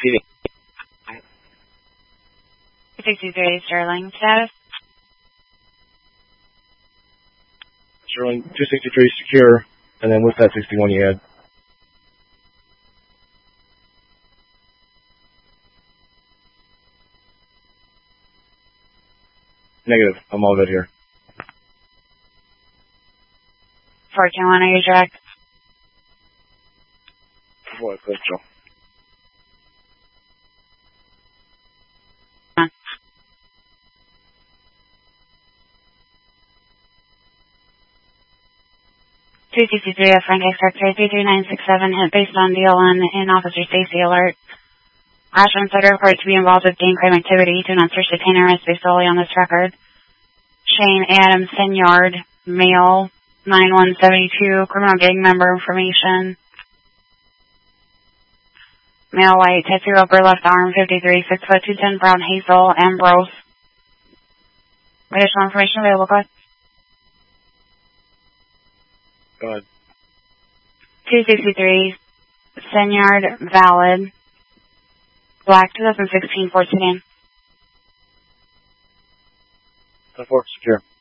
repeating. 263 Sterling, status? Sterling 263 secure, and then what's that 61 you had? Negative. I'm all good here. 421, are you direct? 4, click, Joe. Huh. 263 Frank X-Ray 33967 hit based on DLN in Officer Safety Alert. Ashland Center reported to be involved with gang crime activity. Do not search, detain, or arrest based solely on this record. Shane Adams Senyard, male, 9172, criminal gang member information. Male white, tattoo upper left arm, 53, 6 foot 210, brown hazel, Ambrose. Additional information available, go ahead. Go ahead. 263, Senyard, valid. Black, 2016 Ford sedan. 4, secure.